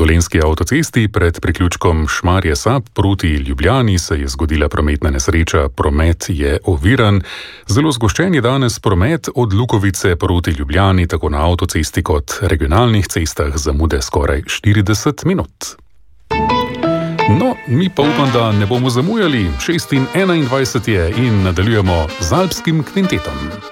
dolenjski avtocesti pred priključkom Šmarje-Sap proti Ljubljani se je zgodila prometna nesreča. Promet je oviran. Zelo zgoščen je danes promet od Lukovice proti Ljubljani, tako na avtocesti kot regionalnih cestah, zamude skoraj 40 minut. No, mi pa upam, da ne bomo zamujali. 6:21 je in nadaljujemo z alpskim kvintetom.